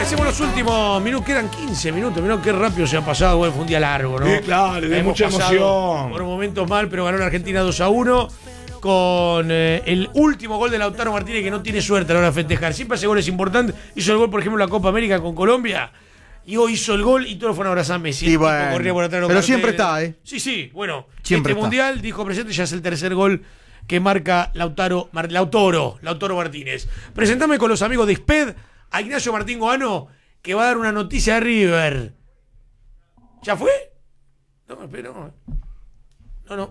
hacemos los últimos minutos? Quedan 15 minutos. Mirá qué rápido se ha pasado. Bueno, fue un día largo, ¿no? Sí, claro, de mucha emoción. Por momentos mal, pero ganó la Argentina 2-1 con el último gol de Lautaro Martínez, que no tiene suerte a la hora de festejar. Siempre hace goles importantes. Hizo el gol, por ejemplo, en la Copa América con Colombia. Y hoy hizo el gol y todos fueron a abrazar a Messi. Y bueno, corría por atrás, pero siempre está, ¿eh? Sí. Bueno, siempre este está. mundial, dijo presente, ya es el tercer gol que marca Lautaro Martínez. Presentame con los amigos de ISPED a Ignacio Martín Goano, que va a dar una noticia de River. ¿Ya fue? No, espera. No.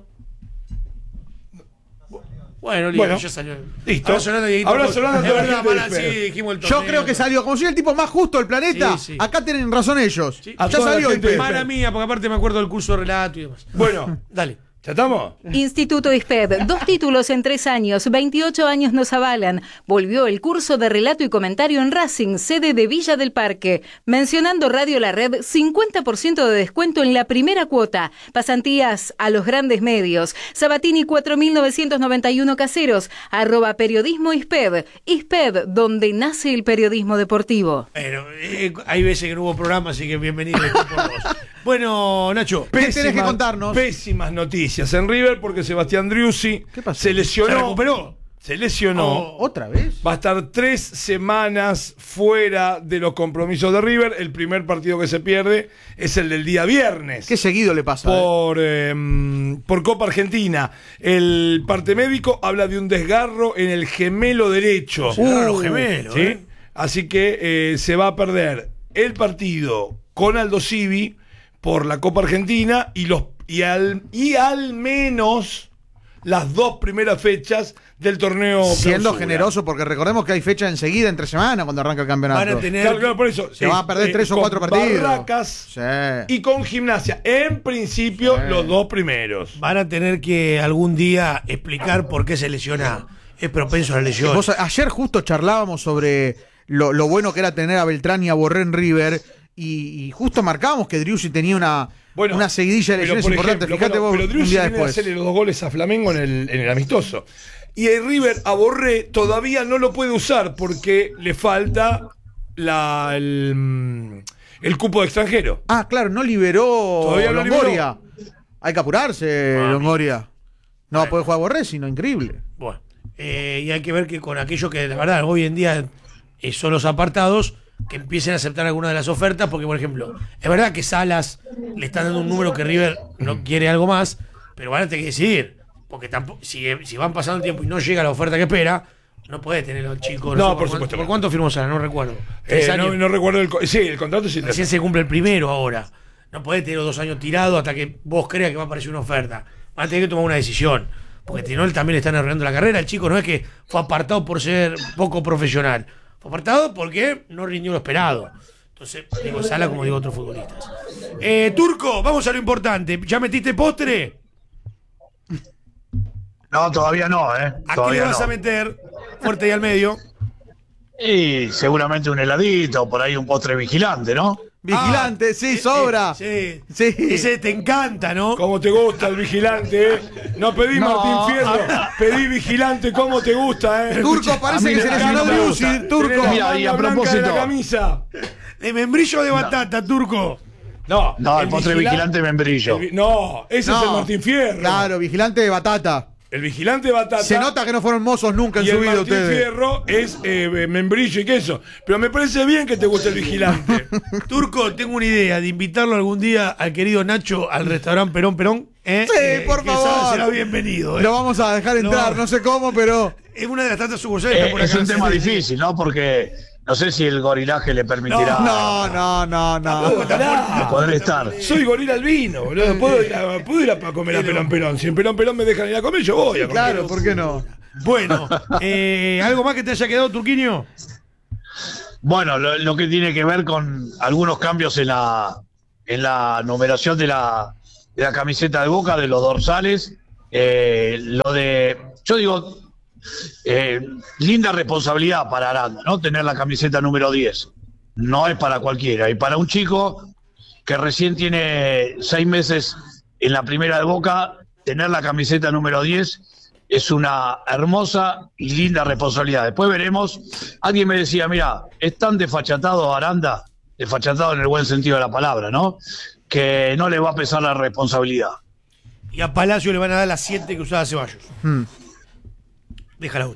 Bueno, ya salió. Listo. Abrazo grande, Dieguito. Abrazo grande a toda la gente de ISPED. sí, dijimos el torneo. Yo creo que salió, como soy el tipo más justo del planeta, Sí. acá tienen razón ellos. Sí. A Ya toda la salió gente de IPF. Mala mía, porque aparte me acuerdo del curso de relato y demás. Bueno, Dale. ¿ya estamos? Instituto ISPED, 2 títulos en 3 años, 28 años nos avalan. Volvió el curso de relato y comentario en Racing, sede de Villa del Parque. Mencionando Radio La Red, 50% de descuento en la primera cuota. Pasantías a los grandes medios. Sabatini 4991 Caseros, @periodismo ISPED. ISPED, donde nace el periodismo deportivo. Pero hay veces que no hubo programa, así que bienvenido por vos. Bueno, Nacho. ¿Qué tenés que contarnos? Pésimas noticias en River porque Sebastián Driussi ¿Qué pasó? se lesionó. ¿Se recuperó? Se lesionó. ¿Otra vez? Va a estar 3 semanas fuera de los compromisos de River. El primer partido que se pierde es el del día viernes. Qué seguido le pasa. Por Copa Argentina. El parte médico habla de un desgarro en el gemelo derecho. Se agarran los gemelos, ¿sí? Así que se va a perder el partido con Aldo Civi por la Copa Argentina y al menos las 2 primeras fechas del torneo Siendo Clausura. generoso, porque recordemos que hay fecha enseguida entre semana cuando arranca el campeonato. Van a tener. Claro, por eso. Se va a perder 3 o con 4 partidos. Barracas Sí. y con Gimnasia. En principio, Sí. los 2 primeros. Van a tener que algún día explicar por qué se lesiona. Es propenso a la lesión. Vos, ayer justo charlábamos sobre lo bueno que era tener a Beltrán y a Borré en River y justo marcábamos que Driussi tenía una seguidilla de pero lesiones por importantes. ejemplo, Fíjate vos pero un Driussi día viene de después. hacerle los 2 goles a Flamengo en el amistoso. Y el River a Borré todavía no lo puede usar porque le falta el cupo de extranjero. Ah, claro, no liberó Todavía no Longoria. Hay que apurarse, Mami. Longoria. No va a Bueno. poder jugar Borré, sino increíble. Bueno, y hay que ver que con aquellos que la verdad hoy en día son los apartados, que empiecen a aceptar algunas de las ofertas, porque por ejemplo, es verdad que Salas le están dando un número que River no quiere algo más, pero van a tener que decidir, porque tampoco, si van pasando el tiempo y no llega la oferta que espera, no puede tener los chicos. No, sé por supuesto. ¿Por cuánto firmó Salas? No recuerdo. 3 años. No recuerdo el contrato. Sí, Recién se cumple el primero ahora. No podés tener los 2 años tirados hasta que vos creas que va a aparecer una oferta. Van a tener que tomar una decisión. Porque si no, él también le están arruinando la carrera. El chico no es que fue apartado por ser poco profesional. Fue apartado porque no rindió lo esperado. Entonces, digo Sala como digo otros futbolistas. Turco, vamos a lo importante. ¿Ya metiste postre? No, todavía no, ¿eh? ¿A qué Todavía le vas no. a meter? Fuerte y al medio. Y seguramente un heladito, o por ahí un postre vigilante, ¿no? Vigilante, sí, sobra. Sí. Sí. Ese te encanta, ¿no? ¿Cómo te gusta el vigilante? No pedí No. Martín Fierro, pedí vigilante. ¿Cómo te gusta, Turco, parece a mí que se me lesionó encanta. Driussi. Tenés Turco. la Mira, manga y a blanca de propósito- la camisa. De membrillo de batata, Turco. No, No, el postre vigilante membrillo. No, ese es el Martín Fierro. Claro, vigilante de batata. El vigilante batata. Se nota que no fueron mozos nunca en y su el vida Martín ustedes. Fierro es membrillo y queso. Pero me parece bien que te guste el vigilante. Turco, tengo una idea de invitarlo algún día al querido Nacho al restaurante Perón. Sí, por que favor. será bienvenido. Lo vamos a dejar entrar, No. no sé cómo, pero. Es una de las tantas sucursales que está por Es acá. un tema difícil, ¿no? Porque no sé si el gorilaje le permitirá Pará. poder estar. Soy gorila albino, boludo. Puedo ir a comer a Perón. Si en Perón me dejan ir a comer, yo voy a comer. Claro, ¿por qué no? Bueno, ¿algo más que te haya quedado, Turquinho? Bueno, lo que tiene que ver con algunos cambios en la numeración de la camiseta de Boca, de los dorsales. Yo digo, linda responsabilidad para Aranda, ¿no? Tener la camiseta número 10. No es para cualquiera. Y para un chico que recién tiene 6 meses en la primera de Boca, tener la camiseta número 10 es una hermosa y linda responsabilidad. Después veremos. Alguien me decía, mira, es tan desfachatado Aranda, desfachatado en el buen sentido de la palabra, ¿no? Que no le va a pesar la responsabilidad. Y a Palacio le van a dar las 7 que usaba Ceballos. Déjala.